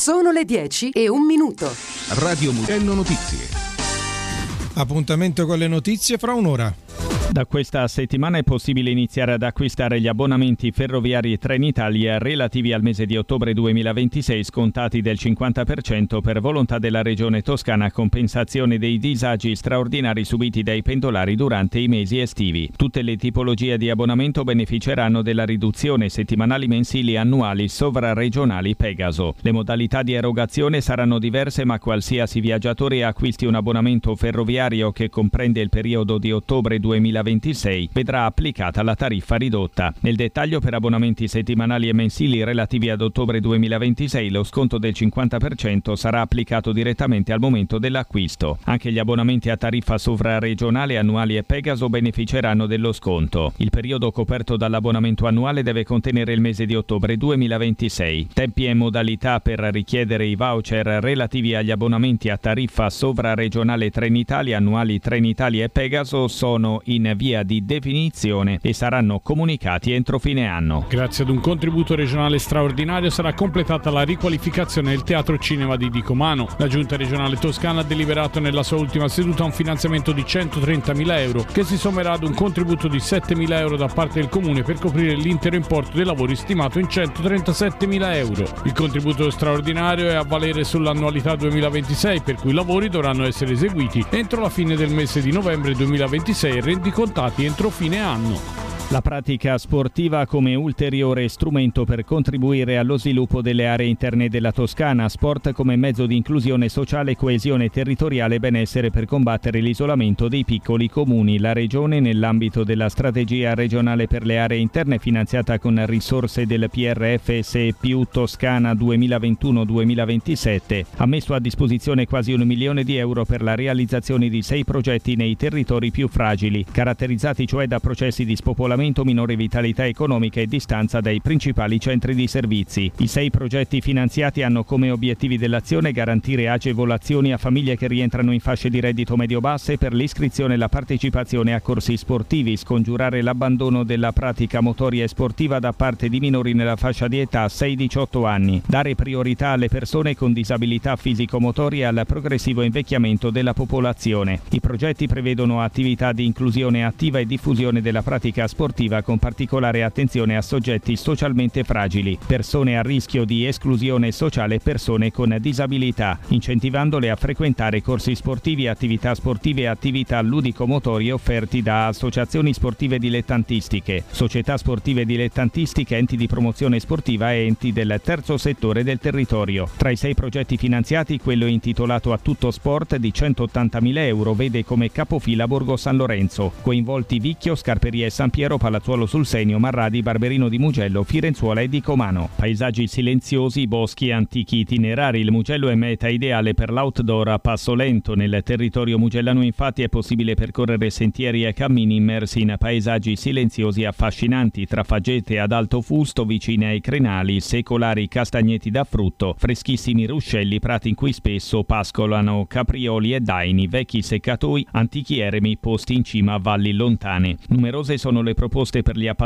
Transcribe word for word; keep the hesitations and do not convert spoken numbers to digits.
Sono le dieci e un minuto. Radio Mugello Notizie. Appuntamento con le notizie fra un'ora. Da questa settimana è possibile iniziare ad acquistare gli abbonamenti ferroviari Trenitalia relativi al mese di ottobre duemilaventisei scontati del cinquanta per cento per volontà della Regione Toscana a compensazione dei disagi straordinari subiti dai pendolari durante i mesi estivi. Tutte le tipologie di abbonamento beneficeranno della riduzione settimanali, mensili, annuali, sovraregionali Pegaso. Le modalità di erogazione saranno diverse, ma qualsiasi viaggiatore acquisti un abbonamento ferroviario che comprende il periodo di ottobre duemilaventisei vedrà applicata la tariffa ridotta. Nel dettaglio, per abbonamenti settimanali e mensili relativi ad ottobre duemilaventisei lo sconto del cinquanta per cento sarà applicato direttamente al momento dell'acquisto. Anche gli abbonamenti a tariffa sovraregionale, annuali e Pegaso beneficeranno dello sconto. Il periodo coperto dall'abbonamento annuale deve contenere il mese di ottobre duemilaventisei. Tempi e modalità per richiedere i voucher relativi agli abbonamenti a tariffa sovraregionale Trenitalia, annuali Trenitalia e Pegaso sono in via di definizione e saranno comunicati entro fine anno. Grazie ad un contributo regionale straordinario sarà completata la riqualificazione del Teatro Cinema di Dicomano. La Giunta regionale toscana ha deliberato nella sua ultima seduta un finanziamento di centotrentamila euro che si sommerà ad un contributo di settemila euro da parte del Comune per coprire l'intero importo dei lavori stimato in centotrentasettemila euro. Il contributo straordinario è a valere sull'annualità duemilaventisei, per cui i lavori dovranno essere eseguiti entro la fine del mese di novembre duemilaventisei e rendicontati entro fine anno. La pratica sportiva come ulteriore strumento per contribuire allo sviluppo delle aree interne della Toscana, sport come mezzo di inclusione sociale, coesione territoriale e benessere per combattere l'isolamento dei piccoli comuni. La Regione, nell'ambito della strategia regionale per le aree interne finanziata con risorse del P R F S più Toscana duemilaventuno duemilaventisette, ha messo a disposizione quasi un milione di euro per la realizzazione di sei progetti nei territori più fragili, caratterizzati cioè da processi di spopolamento, minore vitalità economica e distanza dai principali centri di servizi. I sei progetti finanziati hanno come obiettivi dell'azione garantire agevolazioni a famiglie che rientrano in fasce di reddito medio-basse per l'iscrizione e la partecipazione a corsi sportivi, scongiurare l'abbandono della pratica motoria e sportiva da parte di minori nella fascia di età sei diciotto anni, dare priorità alle persone con disabilità fisico-motorie e al progressivo invecchiamento della popolazione. I progetti prevedono attività di inclusione attiva e diffusione della pratica sportiva con particolare attenzione a soggetti socialmente fragili, persone a rischio di esclusione sociale e persone con disabilità, incentivandole a frequentare corsi sportivi, attività sportive e attività ludico-motorie offerti da associazioni sportive dilettantistiche, società sportive dilettantistiche, enti di promozione sportiva e enti del terzo settore del territorio. Tra i sei progetti finanziati, quello intitolato A Tutto Sport di centottantamila euro vede come capofila Borgo San Lorenzo, coinvolti Vicchio, Scarperia e San Piero, Palazzuolo sul Senio, Marradi, Barberino di Mugello, Firenzuola e Dicomano. Paesaggi silenziosi, boschi antichi itinerari. Il Mugello è meta ideale per l'outdoor a passo lento. Nel territorio mugellano infatti è possibile percorrere sentieri e cammini immersi in paesaggi silenziosi e affascinanti, tra faggete ad alto fusto vicine ai crenali, secolari castagneti da frutto, freschissimi ruscelli, prati in cui spesso pascolano caprioli e daini, vecchi seccatoi, antichi eremi posti in cima a valli lontane. Numerose sono le proposte per gli appalti